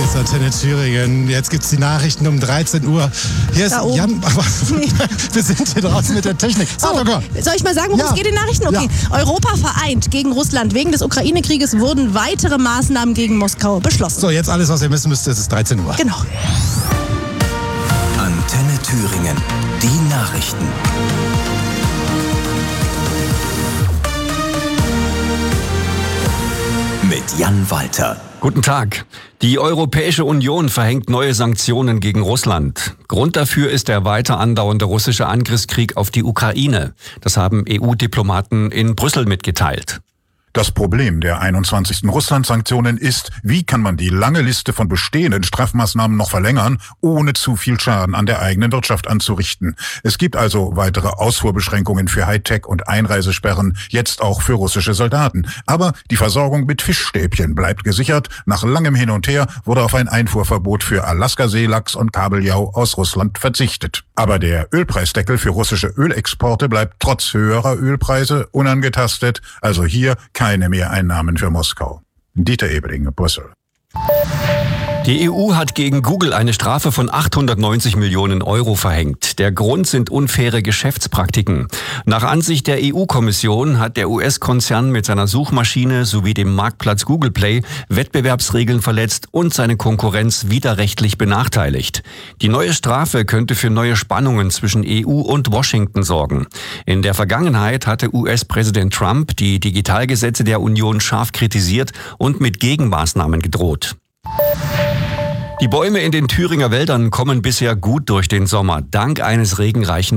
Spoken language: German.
ist Antenne Thüringen. Jetzt gibt es die Nachrichten um 13 Uhr. Hier ist Jan, aber wir sind hier draußen mit der Technik. So, soll ich mal sagen, worum es geht in den Nachrichten? Okay. Ja. Europa vereint gegen Russland. Wegen des Ukraine-Krieges wurden weitere Maßnahmen gegen Moskau beschlossen. So, jetzt alles, was ihr wissen müsst, es ist 13 Uhr. Genau. Antenne Thüringen. Die Nachrichten. Mit Jan Walter. Guten Tag. Die Europäische Union verhängt neue Sanktionen gegen Russland. Grund dafür ist der weiter andauernde russische Angriffskrieg auf die Ukraine. Das haben EU-Diplomaten in Brüssel mitgeteilt. Das Problem der 21. Russland-Sanktionen ist, wie kann man die lange Liste von bestehenden Strafmaßnahmen noch verlängern, ohne zu viel Schaden an der eigenen Wirtschaft anzurichten. Es gibt also weitere Ausfuhrbeschränkungen für Hightech und Einreisesperren, jetzt auch für russische Soldaten. Aber die Versorgung mit Fischstäbchen bleibt gesichert. Nach langem Hin und Her wurde auf ein Einfuhrverbot für Alaska-Seelachs und Kabeljau aus Russland verzichtet. Aber der Ölpreisdeckel für russische Ölexporte bleibt trotz höherer Ölpreise unangetastet. Also hier keine Mehreinnahmen für Moskau. Dieter Ebeling, Brüssel. Die EU hat gegen Google eine Strafe von 890 Millionen Euro verhängt. Der Grund sind unfaire Geschäftspraktiken. Nach Ansicht der EU-Kommission hat der US-Konzern mit seiner Suchmaschine sowie dem Marktplatz Google Play Wettbewerbsregeln verletzt und seine Konkurrenz widerrechtlich benachteiligt. Die neue Strafe könnte für neue Spannungen zwischen EU und Washington sorgen. In der Vergangenheit hatte US-Präsident Trump die Digitalgesetze der Union scharf kritisiert und mit Gegenmaßnahmen gedroht. Die Bäume in den Thüringer Wäldern kommen bisher gut durch den Sommer, dank eines regenreichen